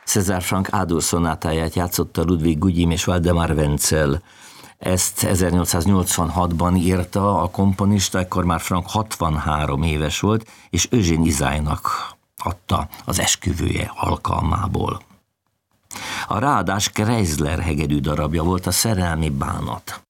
César Franck A-dur szonátáját játszotta Ludwig Gugyim és Waldemar Wenzel. Ezt 1886-ban írta a komponista, ekkor már Franck 63 éves volt, és Eugène Izájnak adta az esküvője alkalmából. A ráadás Kreisler hegedű darabja volt, a Szerelmi bánat.